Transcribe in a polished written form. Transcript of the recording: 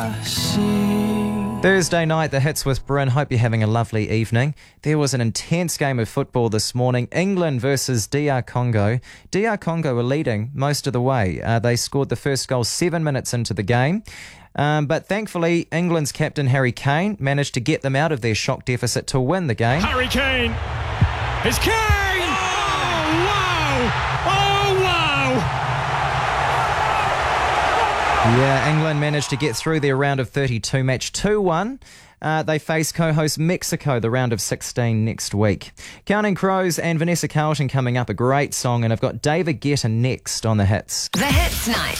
Thursday night, the hits with Bryn. Hope you're having a lovely evening. There was an intense game of football this morning. England versus DR Congo. DR Congo were leading most of the way. They scored the first goal 7 minutes into the game. But thankfully, England's captain Harry Kane managed to get them out of their shock deficit to win the game. Harry Kane! It's Kane! Oh, wow! Oh, wow! Yeah, England managed to get through their round of 32 match 2-1. They face co-host Mexico the round of 16 next week. Counting Crows and Vanessa Carlton coming up, a great song, and I've got David Guetta next on The Hits. The Hits Night.